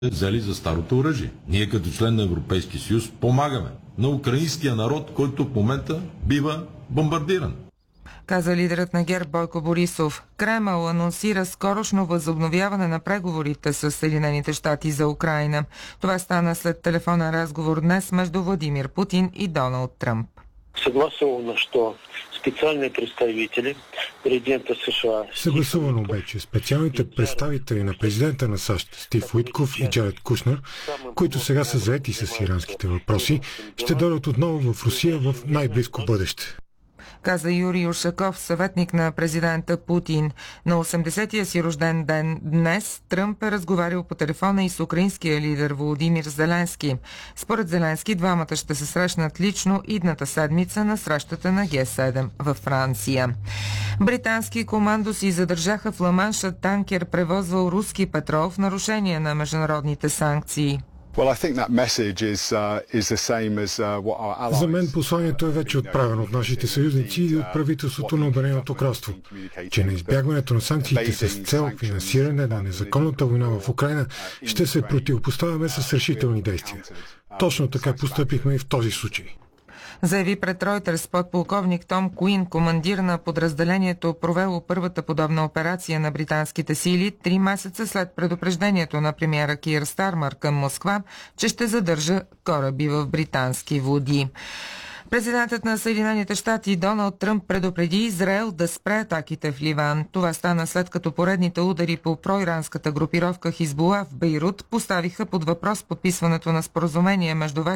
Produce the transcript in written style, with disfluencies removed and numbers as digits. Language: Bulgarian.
взели за старото оръжие. Ние като член на Европейския съюз помагаме на украинския народ, който в момента бива бомбардиран. Каза лидерът на ГЕРБ Бойко Борисов. Кремъл анонсира скорошно възобновяване на преговорите с Съединените щати за Украйна. Това стана след телефонен разговор днес между Владимир Путин и Доналд Тръмп. Съгласувано, що специални представители президента США... Съгласувано бе, че специалните представители на президента на САЩ Стив Уитков и Джаред Кушнер, които сега са заети с иранските въпроси, ще дойдат отново в Русия в най-близко бъдеще. Каза Юрий Ушаков, съветник на президента Путин. На 80-тия си рожден ден днес Тръмп е разговарял по телефона и с украинския лидер Володимир Зеленски. Според Зеленски, двамата ще се срещнат лично идната седмица на срещата на Г7 във Франция. Британски командоси задържаха в Ла-Манша танкер, превозвал руски петрол в нарушение на международните санкции. За мен посланието е вече отправено от нашите съюзници и от правителството на Обединеното кралство, че на избягването на санкциите с цел финансиране на незаконната война в Украйна ще се противопоставяме с решителни действия. Точно така постъпихме и в този случай. Заяви пред Reuters подполковник Том Куин, командир на подразделението, провело първата подобна операция на британските сили 3 месеца след предупреждението на премиера Кийър Стармър към Москва, че ще задържа кораби в британски води. Президентът на Съединените щати Доналд Тръмп предупреди Израел да спре атаките в Ливан. Това стана след като поредните удари по проиранската групировка Хизбула в Бейрут поставиха под въпрос подписването на споразумение между